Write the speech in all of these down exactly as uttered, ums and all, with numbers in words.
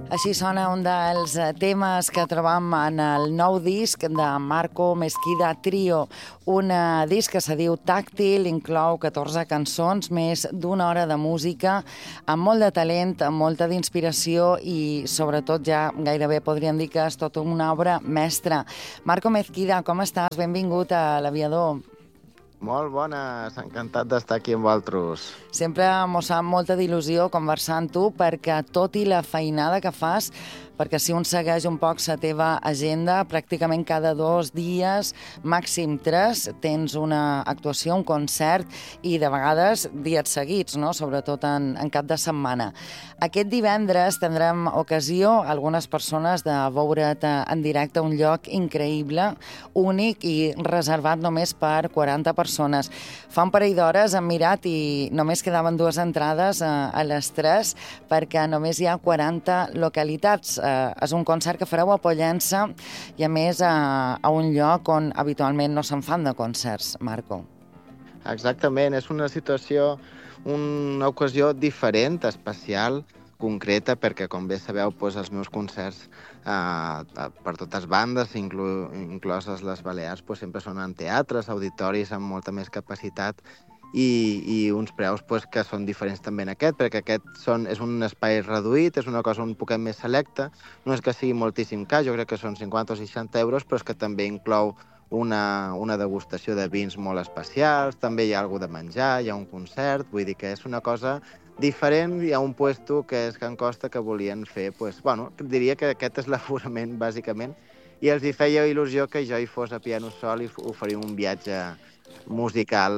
Així sona un dels temes que trobam en el nou disc de Marco Mesquida Trio, un disc que se diu Tàctil, inclou catorze cançons, més d'una hora de música, amb molt de talent, amb molta d'inspiració i sobretot ja gairebé podríem dir que és tota una obra mestra. Marco Mesquida, com estàs? Benvingut a l'Aviador. Molt bones, encantat d'estar aquí amb vosaltres. Sempre mos fa molta d'il·lusió conversar amb tu perquè tot i la feinada que fas, perquè si un segueix un poc la teva agenda, pràcticament cada dos dies, màxim tres, tens una actuació, un concert i de vegades dies seguits, no? Sobretot en, en cap de setmana. Aquest divendres tindrem ocasió, algunes persones, de veure't en directe a un lloc increïble, únic i reservat només per quaranta persones. Fa un parell d'hores hem mirat i només quedaven dues entrades a, a les tres perquè només hi ha quaranta localitats. Eh, és un concert que fareu a Pollença i a més a, a un lloc on habitualment no se'n fan de concerts, Marco. Exactament, és una situació, una ocasió diferent, especial, concreta, perquè com bé sabeu, doncs, els meus concerts eh, per totes bandes, inclu incloses les Balears, doncs, sempre són en teatres, auditoris amb molta més capacitat i, i uns preus doncs, que són diferents també en aquest, perquè aquest són, és un espai reduït, és una cosa un poquet més selecta, no és que sigui moltíssim car, jo crec que són cinquanta o seixanta euros, però és que també inclou una, una degustació de vins molt especials, també hi ha alguna de menjar, hi ha un concert, vull dir que és una cosa diferent. Hi ha un puesto que és Can Costa que volien fer, pues, bueno, diria que aquest és l'aforament, bàsicament, i els hi feia il·lusió que jo hi fos a piano sol i oferir un viatge musical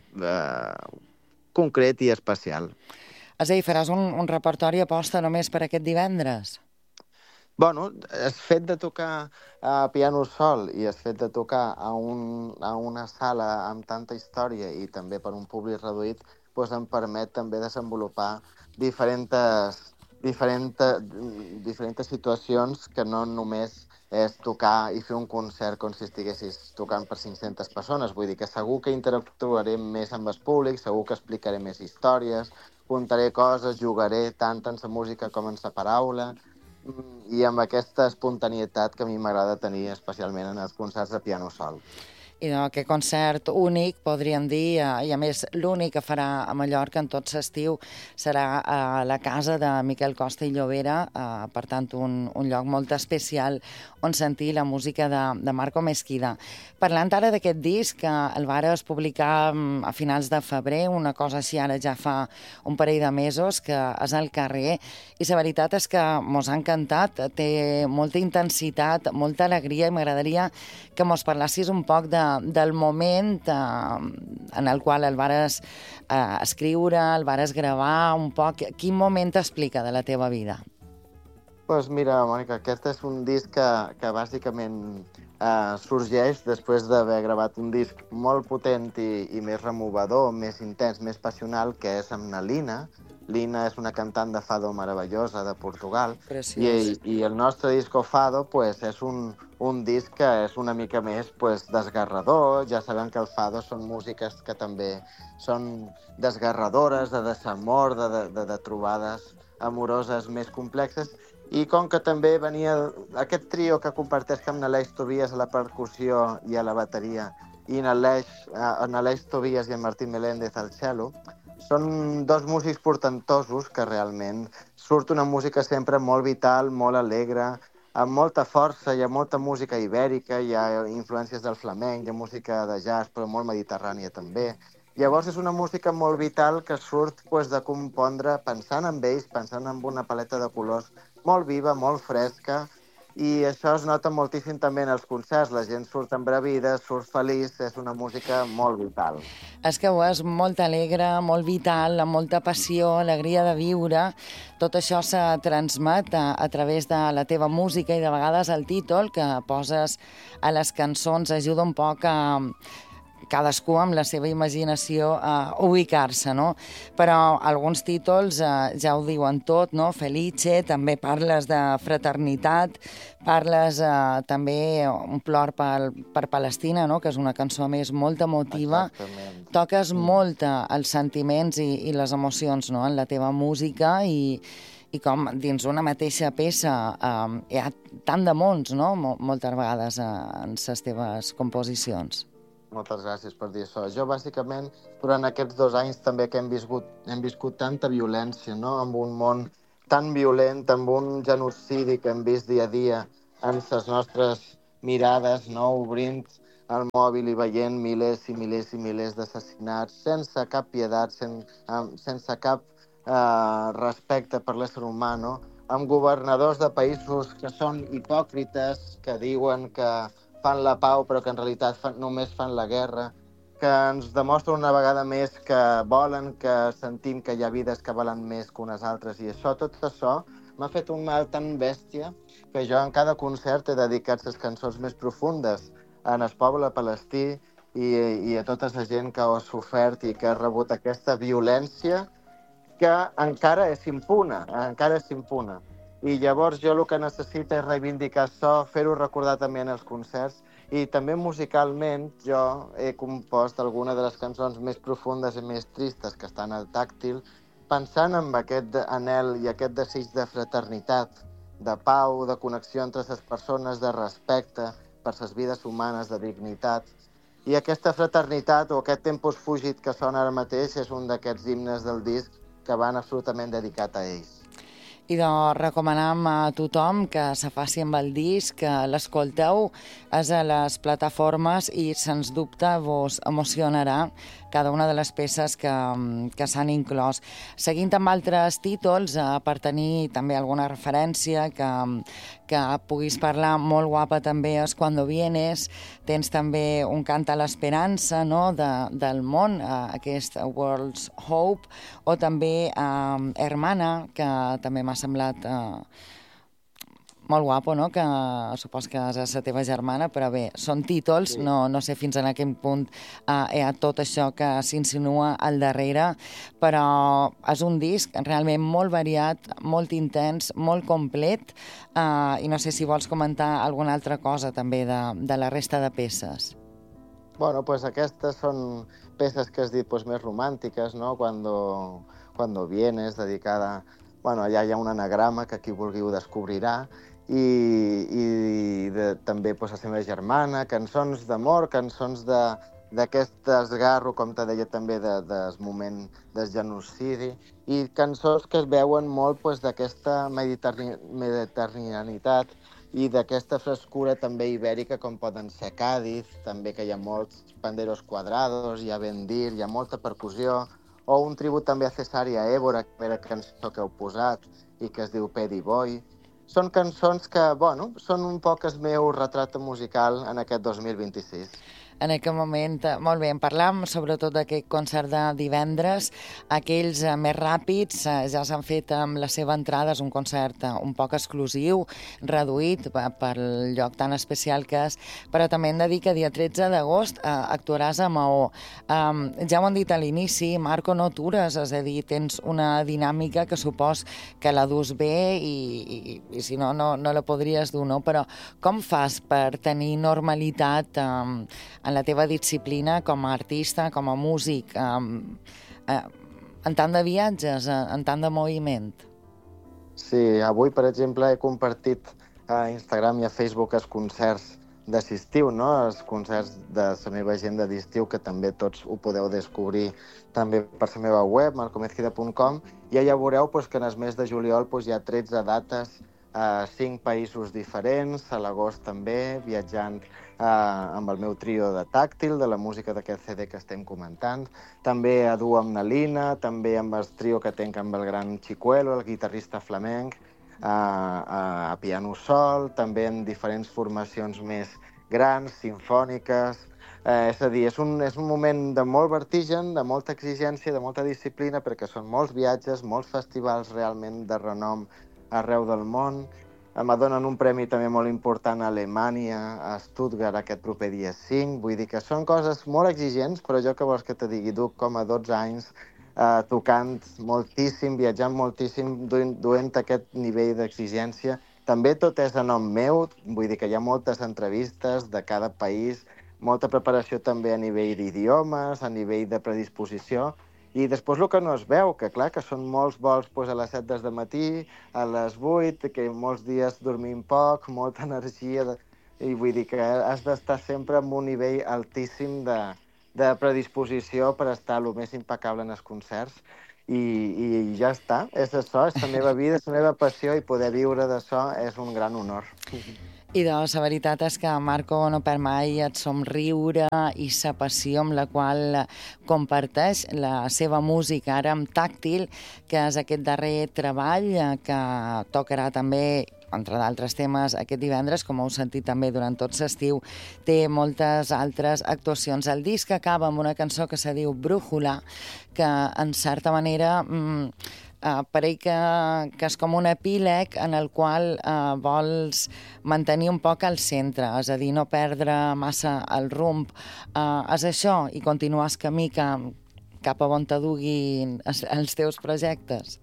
eh, concret i especial. És a dir, faràs un, un repertori aposta només per aquest divendres? Bueno, el fet de tocar a piano sol i el fet de tocar a, un, a una sala amb tanta història i també per un públic reduït, doncs em permet també desenvolupar diferents, diferents, diferents situacions que no només és tocar i fer un concert com si estiguessis tocant per cinc-centes persones. Vull dir que segur que interactuaré més amb el públic, segur que explicaré més històries, contaré coses, jugaré tant en la música com en la paraula, i amb aquesta espontanietat que a mi m'agrada tenir especialment en els concerts de piano sol. I no, aquest concert únic, podríem dir, i a més l'únic que farà a Mallorca en tot l'estiu serà a la casa de Miquel Costa i Llobera, eh, per tant un, un lloc molt especial on sentir la música de, de Marco Mesquida. Parlant ara d'aquest disc, que el vares publicar a finals de febrer, una cosa així ara ja fa un parell de mesos, que és al carrer, i la veritat és que mos ha encantat, té molta intensitat, molta alegria, i m'agradaria que mos parlassis un poc de del moment eh, en el qual el vares eh, escriure, el vares gravar, un poc. Quin moment t'explica de la teva vida? Doncs pues mira, Mònica, aquest és un disc que, que bàsicament eh, sorgeix després d'haver gravat un disc molt potent i, i més removador, més intens, més passional, que és amb na Lina. Lina és una cantant de fado meravellosa de Portugal. I, i el nostre disco Fado pues, és un, un disc que és una mica més pues, desgarrador. Ja sabem que el fado són músiques que també són desgarradores, de desamor, de, de, de, de trobades amoroses més complexes. I com que també venia aquest trio que comparteix amb n'Aleix Tobias a la percussió i a la bateria i n'Aleix Tobias i en Martín Meléndez al cello, són dos músics portentosos que realment surt una música sempre molt vital, molt alegre, amb molta força. Hi ha molta música ibèrica, hi ha influències del flamenc, hi ha música de jazz, però molt mediterrània també. Llavors és una música molt vital que surt pues, de compondre pensant en ells, pensant en una paleta de colors molt viva, molt fresca, i això es nota moltíssim també en els concerts. La gent surt embravida, surt feliç, és una música molt vital. És que ho és molt alegre, molt vital, amb molta passió, alegria de viure. Tot això se transmet a, a través de la teva música i de vegades el títol que poses a les cançons ajuda un poc a cadascú amb la seva imaginació a ubicar-se, no? Però alguns títols eh, ja ho diuen tot, no? Felice, també parles de fraternitat, parles eh, també un plor per, per Palestina, no? Que és una cançó més molt emotiva. Exactament. Toques molt els sentiments i, i les emocions, no? En la teva música i, i com dins una mateixa peça eh, hi ha tant de mons, no?, moltes vegades eh, en les teves composicions. Moltes gràcies per dir això. Jo, bàsicament, durant aquests dos anys també que hem viscut, hem viscut tanta violència, no?, amb un món tan violent, amb un genocidi que hem vist dia a dia en les nostres mirades, no?, obrint el mòbil i veient milers i milers i milers d'assassinats sense cap pietat, sen, sense cap eh, respecte per l'ésser humà, no?, amb governadors de països que són hipòcrites, que diuen que fan la pau però que en realitat fan, només fan la guerra, que ens demostren una vegada més que volen que sentim que hi ha vides que valen més que unes altres, i això, tot això m'ha fet un mal tan bèstia que jo en cada concert he dedicat les cançons més profundes en el poble palestí i, i a tota la gent que ha sofert i que ha rebut aquesta violència que encara és impuna, encara és impuna. I llavors jo el que necessito és reivindicar això, fer-ho recordar també en els concerts, i també musicalment jo he compost alguna de les cançons més profundes i més tristes que estan al Tàctil, pensant en aquest anhel i aquest desig de fraternitat, de pau, de connexió entre les persones, de respecte per les vides humanes, de dignitat. I aquesta fraternitat o aquest tempus fugit que sona ara mateix és un d'aquests himnes del disc que van absolutament dedicat a ells. I doncs recomanem a tothom que se faci amb el disc, que l'escolteu, és a les plataformes i sens dubte vos emocionarà cada una de les peces que, que s'han inclòs. Seguint amb altres títols, eh, per tenir també alguna referència que, que puguis parlar, molt guapa també és Cuando vienes, tens també un cant a l'esperança, no?, de, del món, eh, aquest World's Hope, o també eh, Hermana, que també m'ha semblat eh, molt guapo, no?, que supos que és la teva germana, però bé, són títols, sí. no, no sé fins en quin punt eh, hi ha tot això que s'insinua al darrere, però és un disc realment molt variat, molt intens, molt complet, eh, i no sé si vols comentar alguna altra cosa també de, de la resta de peces. Bueno, pues aquestes són peces que has dit pues, més romàntiques, no?, Cuando, cuando vienes, dedicada... Bueno, allà hi ha un anagrama que qui vulgui ho descobrirà, i, i de, també pues, la seva germana, cançons d'amor, cançons d'aquest de, desgarro, com te deia també, de, del moment del genocidi, i cançons que es veuen molt pues, d'aquesta mediterrani, mediterraneanitat i d'aquesta frescura també ibèrica, com poden ser Cádiz, també que hi ha molts panderos quadrados, hi ha bendir, hi ha molta percussió, o un tribut també a Cesària Évora, que era cançó que heu posat i que es diu Pedi Boy. Són cançons que, bueno, són un poc el meu retrat musical en aquest dos mil vint-i-sis. En aquest moment, molt bé, en parlam sobretot d'aquest concert de divendres, aquells eh, més ràpids eh, ja s'han fet amb la seva entrada, és un concert eh, un poc exclusiu, reduït per, per el lloc tan especial que és, però també hem de dir que dia tretze d'agost eh, actuaràs a Maó. Um, ja ho han dit a l'inici, Marco, no atures, és a dir, tens una dinàmica que supos que la dus bé i, i, i si no, no, no la podries dur, no? Però com fas per tenir normalitat um, en la teva disciplina com a artista, com a músic, eh, eh, en tant de viatges, eh, en tant de moviment? Sí, avui, per exemple, he compartit a Instagram i a Facebook els concerts d'estiu, no? Els concerts de la meva agenda d'estiu, que també tots ho podeu descobrir també per la meva web, marcomezquida punt com, i allà veureu pues, que en el mes de juliol pues, hi ha tretze dates a cinc països diferents, a l'agost també, viatjant eh, amb el meu trio de Tàctil, de la música d'aquest C D que estem comentant, també a duo amb Nalina, també amb el trio que tenc amb el gran Chicuelo, el guitarrista flamenc, a, a, a piano sol, també en diferents formacions més grans, sinfòniques. Eh, és a dir, és un, és un moment de molt vertigen, de molta exigència, de molta disciplina, perquè són molts viatges, molts festivals realment de renom arreu del món. M'adonen un premi també molt important a Alemanya, a Stuttgart, aquest proper dia cinc. Vull dir que són coses molt exigents, però jo que vols que te digui, duc com a dotze anys eh, tocant moltíssim, viatjant moltíssim, duent, duent aquest nivell d'exigència. També tot és a nom meu, vull dir que hi ha moltes entrevistes de cada país, molta preparació també a nivell d'idiomes, a nivell de predisposició, I després el que no es veu, que clar, que són molts vols pues, a les set del matí, a les vuit, que molts dies dormim poc, molta energia, de... i vull dir que has d'estar sempre amb un nivell altíssim de, de predisposició per estar el més impecable en els concerts. I, i ja està, és això, és la meva vida, és la meva passió, i poder viure d'això és un gran honor. I doncs la veritat és que Marco no perd mai el somriure i la passió amb la qual comparteix la seva música, ara amb Tàctil, que és aquest darrer treball que tocarà també, entre d'altres temes, aquest divendres, com heu sentit també durant tot l'estiu, té moltes altres actuacions. El disc acaba amb una cançó que se diu Brújula, que en certa manera mmm, Uh, pareix que, que és com un epíleg en el qual uh, vols mantenir un poc al centre, és a dir, no perdre massa el rumb. Uh, és això, i continuar el camí que, cap a on t'aduguin els, els teus projectes.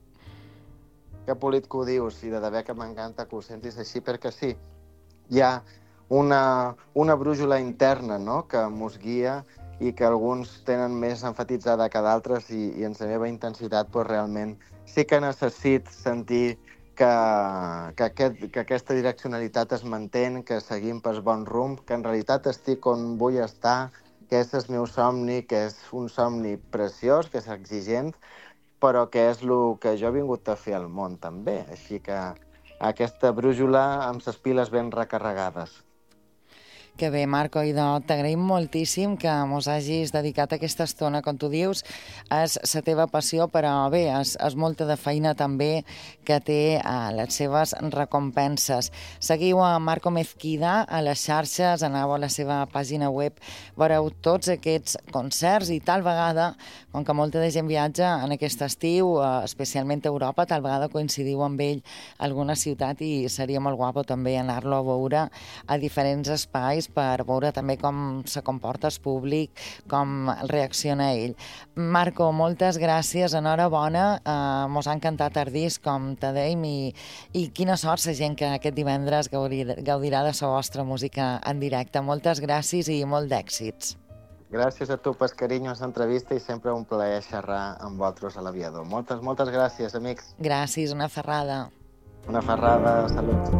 Que polit que ho dius, i de debò que m'encanta que ho sentis així, perquè sí, hi ha una, una brújula interna, no?, que mos guia i que alguns tenen més enfatitzada que d'altres, i, i en la meva intensitat pues, realment sí que necessit sentir que, que, aquest, que aquesta direccionalitat es manté, que seguim pel bon rumb, que en realitat estic on vull estar, que és el meu somni, que és un somni preciós, que és exigent, però que és el que jo he vingut a fer al món també. Així que aquesta brújula amb les piles ben recarregades. Que bé, Marco, i t'agraïm moltíssim que mos hagis dedicat aquesta estona, com tu dius, és la teva passió, però bé, és, és molta de feina també que té uh, les seves recompenses. Seguiu a Marco Mezquida a les xarxes, aneu a la seva pàgina web, veureu tots aquests concerts, i tal vegada, com que molta de gent viatja en aquest estiu, uh, especialment a Europa, tal vegada coincidiu amb ell a alguna ciutat, i seria molt guapo també anar-lo a veure a diferents espais per veure també com se comporta el públic, com reacciona ell. Marco, moltes gràcies, enhorabona, eh, mos ha encantat el disc, com te dèiem, i, i quina sort la gent que aquest divendres gaudirà, gaudirà de la vostra música en directe. Moltes gràcies i molt d'èxits. Gràcies a tu pel carinyo a l'entrevista, i sempre un plaer xerrar amb vosaltres a l'Aviador. Moltes, moltes gràcies, amics. Gràcies, una ferrada. Una ferrada, salut.